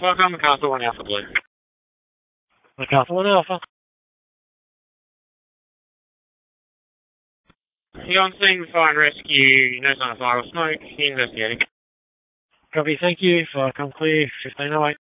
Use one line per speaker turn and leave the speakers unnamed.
Welcome, Castle 1 Alpha Blue.
Castle 1 Alpha.
You're on scene, fire and rescue, no sign of fire or smoke, investigating.
Copy, thank you. Fire come clear, 1508.